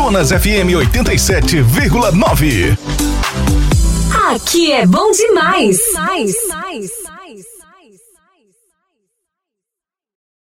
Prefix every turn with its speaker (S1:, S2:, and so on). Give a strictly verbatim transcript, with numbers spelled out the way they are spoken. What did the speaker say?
S1: Amazonas F M oitenta e sete vírgula nove.
S2: Aqui é bom demais. demais.